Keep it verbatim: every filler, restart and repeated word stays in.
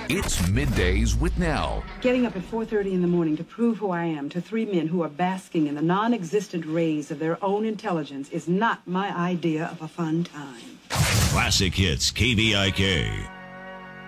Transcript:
It's Middays with Nell. Getting up at four thirty in the morning to prove who I am to three men who are basking in the non-existent rays of their own intelligence is not my idea of a fun time. Classic Hits K V I K.